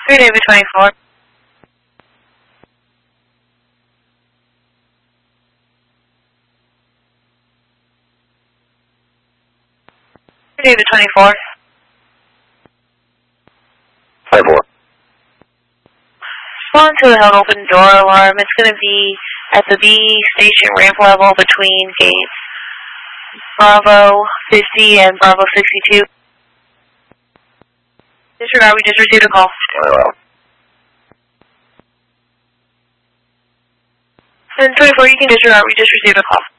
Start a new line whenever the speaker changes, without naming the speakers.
David 24. David 24.
5-4.
Respond to the held open door alarm. It's going to be at the B station ramp level between gates Bravo 50 and Bravo 62. Disregard, we just received a call.
Well.
1024, you can disregard, we just received a call.